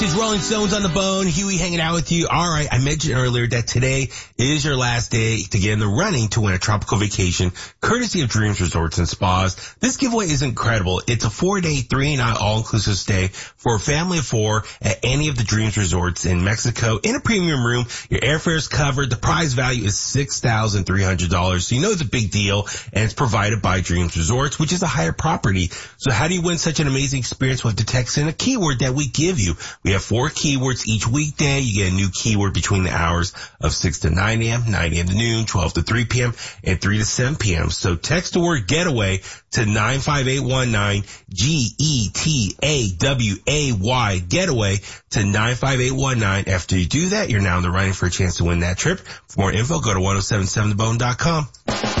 It's Rolling Stones on the Bone. Huey hanging out with you. All right, I mentioned earlier that today is your last day to get in the running to win a tropical vacation, courtesy of Dreams Resorts and Spas. This giveaway is incredible. It's a 4-day, 3-night all-inclusive stay for a family of 4 at any of the Dreams Resorts in Mexico in a premium room. Your airfare is covered. The prize value is $6,300. So you know it's a big deal, and it's provided by Dreams Resorts, which is a higher property. So how do you win such an amazing experience? We have to text in a keyword that we give you. We have 4 keywords each weekday. You get a new keyword between the hours of 6 to 9 a.m., 9 a.m. to noon, 12 to 3 p.m., and 3 to 7 p.m. So text the word getaway to 95819, GETAWAY, getaway to 95819. After you do that, you're now in the running for a chance to win that trip. For more info, go to 1077thebone.com.